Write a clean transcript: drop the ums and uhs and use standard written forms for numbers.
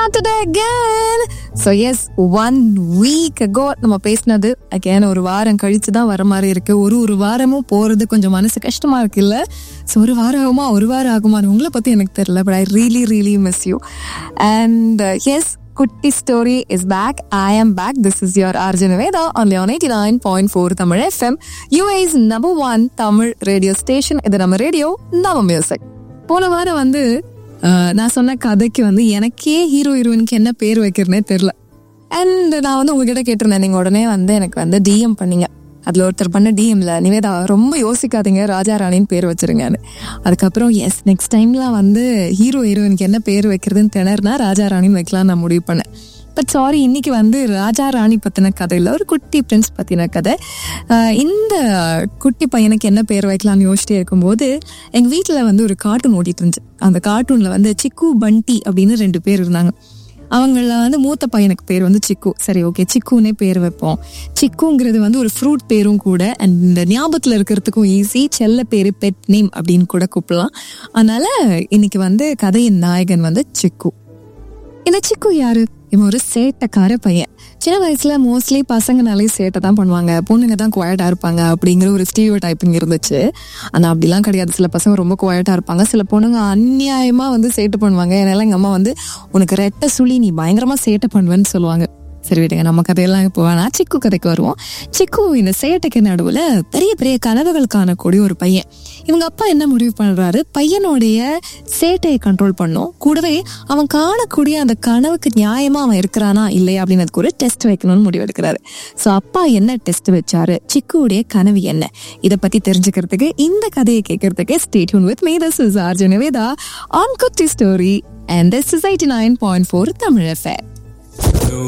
started again. So yes, 1 week ago நம்ம பேசினது again ஒரு வாரம் கழிச்சு தான் வர மாதிரி இருக்கு. ஒரு வாரமும் போறது கொஞ்சம் மனசு கஷ்டமா இருக்கு இல்ல. ஸோ ஒரு வாரம் ஆகுமான்னு உங்களை பத்தி எனக்கு தெரியல. But I really miss you. And yes, Kutti Story is back. I am back. This is your Arjun Veda only on 89.4 Tamil FM, UA's number 1 Tamil radio station. இது நம்ம ரேடியோ நம்ம மியூசிக். போன வாரம் வந்து நான் சொன்ன கதைக்கு வந்து எனக்கே ஹீரோயினுக்கு என்ன பேர் வைக்கிறனே தெரியல. அண்ட் நான் வந்து உங்ககிட்ட கேட்டிருந்தேன். நீங்கள் உடனே வந்து எனக்கு வந்து டிஎம் பண்ணீங்க. அதில் ஒருத்தர் பண்ண டிஎம்ல நிவேதா ரொம்ப யோசிக்காதீங்க, ராஜா ராணின்னு பேர் வச்சிருங்கன்னு. அதுக்கப்புறம் எஸ் நெக்ஸ்ட் டைம்லாம் வந்து ஹீரோயினுக்கு என்ன பேர் வைக்கிறதுன்னு திணறுனா ராஜா ராணின்னு வைக்கலாம் நான் முடிவு பண்ணேன். பட் சாரி, இன்னைக்கு வந்து ராஜா ராணி பற்றின கதை இல்லை, ஒரு குட்டி பிரின்ஸ் பற்றின கதை. இந்த குட்டி பையனுக்கு என்ன பேர் வைக்கலாம்னு யோசிச்சிட்டே இருக்கும்போது எங்கள் வீட்டில் வந்து ஒரு கார்ட்டூன் ஓடிட்டு இருந்துச்சு. அந்த கார்ட்டூனில் வந்து சிக்கு பண்டி அப்படின்னு 2 பேர் இருந்தாங்க. அவங்கள வந்து மூத்த பையனுக்கு பேர் வந்து சிக்கு. சரி, ஓகே, சிக்குன்னே பேர் வைப்போம். சிக்குங்கிறது வந்து ஒரு ஃப்ரூட் பேரும் கூட. அண்ட் இந்த ஞாபகத்தில் இருக்கிறதுக்கும் ஈஸி, செல்ல பேர், பெட் நேம் அப்படின்னு கூட கூப்பிடலாம். அதனால இன்னைக்கு வந்து கதையின் நாயகன் வந்து சிக்கு. இந்த சிக்கு யாரு? இவன் ஒரு சேட்டைக்கார பையன். சின்ன வயசுல மோஸ்ட்லி பசங்கனாலே சேட்டை தான் பண்ணுவாங்க, பொண்ணுங்க தான் குவாய்டா இருப்பாங்க அப்படிங்கிற ஒரு ஸ்டீரியோ டைப்பிங் இருந்துச்சு. ஆனா அப்படிலாம் கிடையாது. சில பசங்க ரொம்ப குவாய்டா இருப்பாங்க, சில பொண்ணுங்க அநியாயமா வந்து சேட்டை பண்ணுவாங்க. என்னால எங்க அம்மா வந்து உனக்கு ரெட்டை சுழி, நீ பயங்கரமா சேட்டை பண்ணுவேன்னு சொல்லுவாங்க. சரி விடுங்க, நம்ம கதையெல்லாம் இப்போ வேணா, சிக்கு கதைக்கு வருவோம். சிக்கு இந்த சேட்டைக்கு நடுவில் பெரிய பெரிய கனவுகள் காணக்கூடிய ஒரு பையன். இவங்க அப்பா என்ன முடிவு பண்றாரு, பையனுடைய சேட்டையை கண்ட்ரோல் பண்ணும், கூடவே அவன் காணக்கூடிய அந்த கனவுக்கு நியாயமா அவன் இருக்கிறானா இல்லையா அப்படின்னதுக்கு ஒரு டெஸ்ட் வைக்கணும்னு முடிவு எடுக்கிறாரு. ஸோ அப்பா என்ன டெஸ்ட் வச்சாரு, சிக்குடைய கனவு என்ன, இதை பத்தி தெரிஞ்சுக்கிறதுக்கு, இந்த கதையை கேட்கறதுக்கு stay tuned with me. This is Arjun Niveda on Kutti Story and this is 89.4 Tamil FM.